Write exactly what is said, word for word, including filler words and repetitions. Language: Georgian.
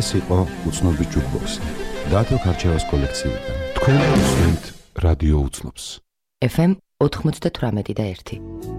ეს იყო უცნობი ჯუკბოქსი. დათო ქარჩევას კოლექციიდან. თქვენ უსმენთ რადიო უცნობს. ეფ ემ ოთხმოცდათვრამეტი და ერთი.